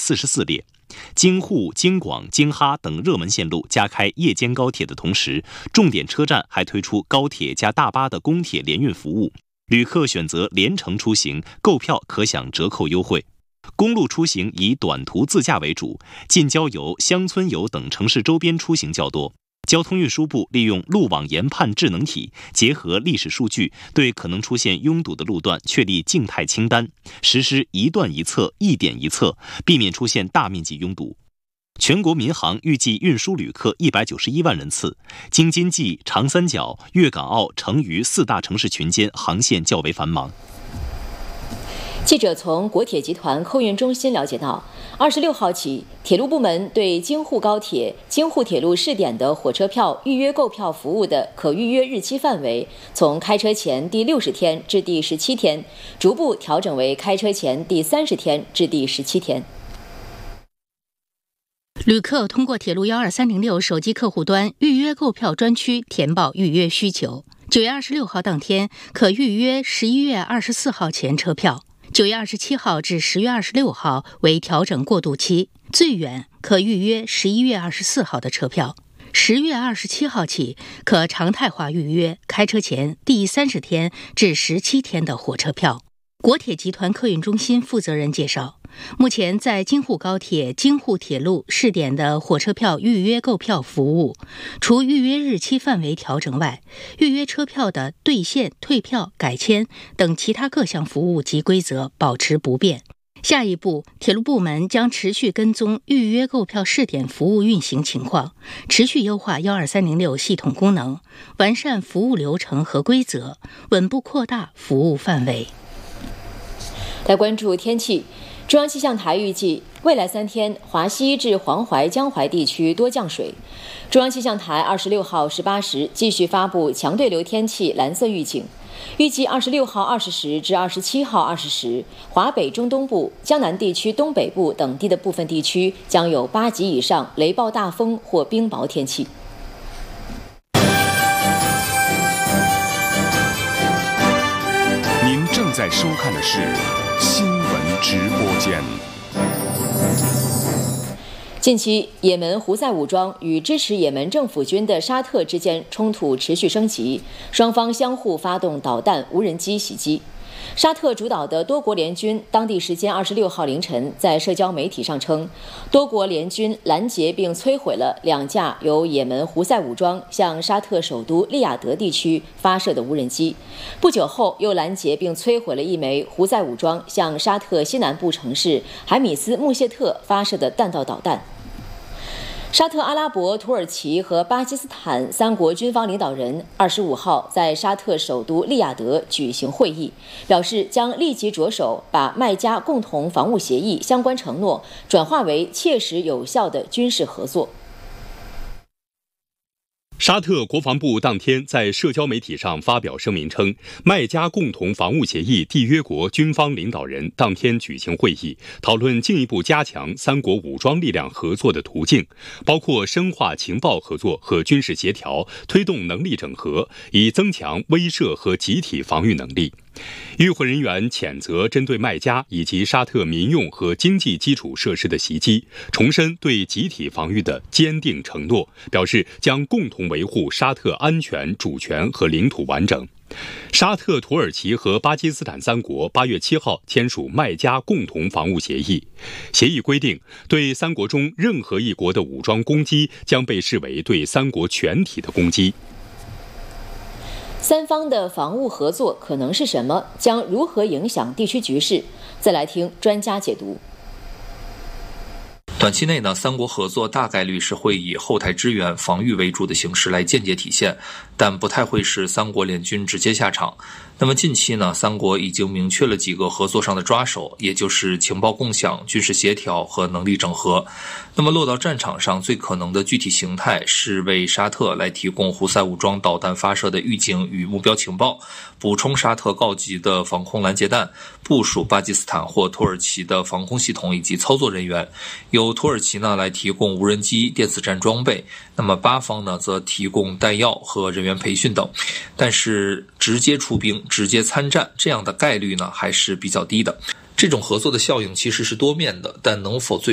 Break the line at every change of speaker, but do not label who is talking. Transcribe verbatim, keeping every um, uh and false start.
四十四列。京沪、京广、京哈等热门线路加开夜间高铁的同时，重点车站还推出高铁加大巴的公铁联运服务，旅客选择联程出行，购票可享折扣优惠。公路出行以短途自驾为主，近郊游、乡村游等城市周边出行较多。交通运输部利用路网研判智能体，结合历史数据，对可能出现拥堵的路段确立静态清单，实施一段一测、一点一测，避免出现大面积拥堵。全国民航预计运输旅客一百九十一万人次，京津冀、长三角、粤港澳、成渝四大城市群间航线较为繁忙。
记者从国铁集团客运中心了解到，二十六号起，铁路部门对京沪高铁、京沪铁路试点的火车票预约购票服务的可预约日期范围，从开车前第六十天至第十七天，逐步调整为开车前第三十天至第十七天。
旅客通过铁路幺二三零六手机客户端预约购票专区填报预约需求。九月二十六号当天可预约十一月二十四号前车票。九月二十七号至十月二十六号为调整过渡期，最远可预约十一月二十四号的车票。十月二十七号起可常态化预约开车前第三十天至十七天的火车票。国铁集团客运中心负责人介绍，目前在京沪高铁、京沪铁路试点的火车票预约购票服务，除预约日期范围调整外，预约车票的兑现、退票、改签等其他各项服务及规则保持不变。下一步，铁路部门将持续跟踪预约购票试点服务运行情况，持续优化幺二三零六系统功能，完善服务流程和规则，稳步扩大服务范围。
来关注天气，中央气象台预计未来三天华西至黄淮、江淮地区多降水。中央气象台二十六号十八时继续发布强对流天气蓝色预警，预计二十六号二十时至二十七号二十时，华北中东部、江南地区东北部等地的部分地区将有八级以上雷暴大风或冰雹天气。
您正在收看的是新闻直播间。
近期，也门胡塞武装与支持也门政府军的沙特之间冲突持续升级，双方相互发动导弹、无人机袭击。沙特主导的多国联军当地时间二十六号凌晨在社交媒体上称，多国联军拦截并摧毁了两架由也门胡塞武装向沙特首都利雅得地区发射的无人机。不久后，又拦截并摧毁了一枚胡塞武装向沙特西南部城市海米斯穆谢特发射的弹道导弹。沙特阿拉伯、土耳其和巴基斯坦三国军方领导人二十五号在沙特首都利雅得举行会议，表示将立即着手把麦加共同防务协议相关承诺转化为切实有效的军事合作。
沙特国防部当天在社交媒体上发表声明称，麦加共同防务协议缔约国军方领导人当天举行会议，讨论进一步加强三国武装力量合作的途径，包括深化情报合作和军事协调，推动能力整合，以增强威慑和集体防御能力。与会人员谴责针对麦加以及沙特民用和经济基础设施的袭击，重申对集体防御的坚定承诺，表示将共同维护沙特安全、主权和领土完整。沙特、土耳其和巴基斯坦三国八月七号签署麦加共同防务协议，协议规定，对三国中任何一国的武装攻击将被视为对三国全体的攻击。
三方的防务合作可能是什么？将如何影响地区局势？再来听专家解读。
短期内呢，三国合作大概率是会以后台支援、防御为主的形式来间接体现，但不太会是三国联军直接下场。那么近期呢，三国已经明确了几个合作上的抓手，也就是情报共享、军事协调和能力整合。那么落到战场上，最可能的具体形态是为沙特来提供胡塞武装导弹发射的预警与目标情报，补充沙特告急的防空拦截弹，部署巴基斯坦或土耳其的防空系统以及操作人员。由土耳其呢来提供无人机、电子战装备，那么巴方呢则提供弹药和人员培训等。但是直接出兵、直接参战这样的概率呢还是比较低的。这种合作的效应其实是多面的，但能否最